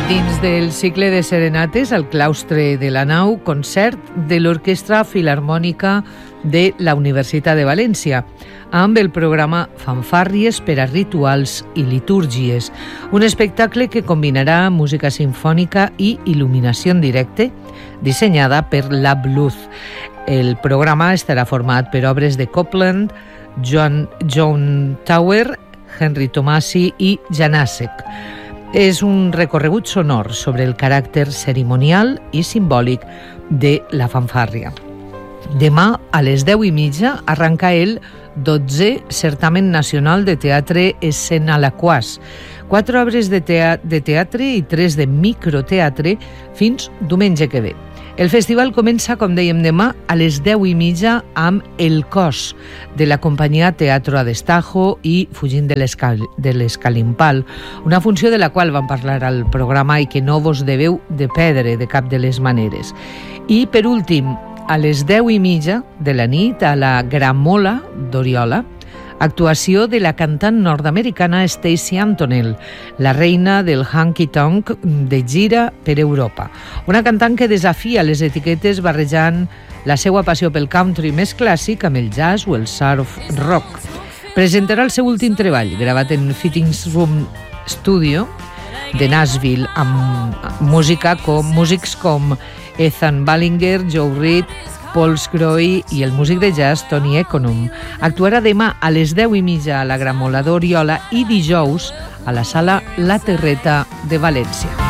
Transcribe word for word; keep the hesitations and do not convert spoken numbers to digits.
Dins del cicle de serenates al claustre de la nau, concert de l'Orquestra Filharmònica de la Universitat de València, amb el programa Fanfàrries per a rituals i litúrgies, un espectacle que combinarà música simfònica i il·luminació en directe, dissenyada per la Bluth. El programa estarà format per obres de Copland, John, John Tower, Henry Tomasi i Janacek. És un recorregut sonor sobre el caràcter cerimonial i simbòlic de la fanfàrria. Demà, a les deu i mitja, arranca el dotzè Certamen Nacional de Teatre Escena Laquàs. Quatre obres de, tea- de teatre i tres de microteatre fins diumenge que ve. El festival comença, com dèiem, demà a les deu i mitja amb El Cos, de la companyia Teatro a Destajo i Fugint de l'escal, de l'Escalimpal, una funció de la qual vam parlar al programa i que no vos deveu de perdre de cap de les maneres. I, per últim, a les deu i mitja de la nit, a la Gramola d'Oriola, actuació de la cantant nord-americana Stacey Antonell, la reina del honky-tonk de gira per Europa. Una cantant que desafia les etiquetes barrejant la seva passió pel country més clàssic amb el jazz o el surf rock. Presentarà el seu últim treball, gravat en Fittings Room Studio de Nashville, amb música com, músics com Ethan Ballinger, Joe Reed, Paul Scroy i el músic de jazz Tony Econom. Actuarà demà a les deu i mitja a la Gramola d'Oriola i dijous a la Sala La Terreta de València.